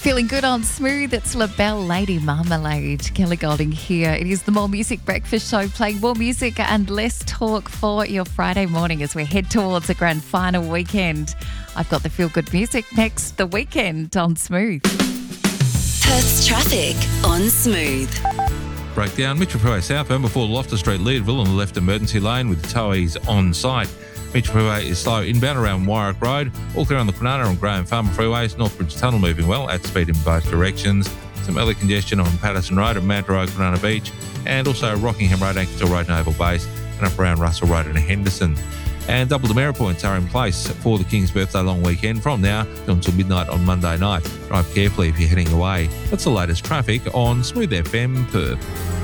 Feeling good on Smooth. It's LaBelle Lady Marmalade. Kelly Golding here. It is the More Music Breakfast Show, playing more music and less talk for your Friday morning as we head towards a grand final weekend. I've got the feel good music next, The Weekend on Smooth. Perth's traffic on Smooth. Breakdown, Mitchell Freeway southbound before Loftus Street, Leadville on the left emergency lane with towies on site. Mitchell Freeway is slow inbound around Warwick Road, all clear on the Kwinana and Graham Farmer Freeways, Northbridge Tunnel moving well at speed in both directions. Some early congestion on Patterson Road at Manta Road, Kwinana Beach, and also Rockingham Road, Ankersville Road and Oval Base, and up around Russell Road and Henderson. And double demerit points are in place for the King's Birthday long weekend from now until midnight on Monday night. Drive carefully if you're heading away. That's the latest traffic on Smooth FM Perth.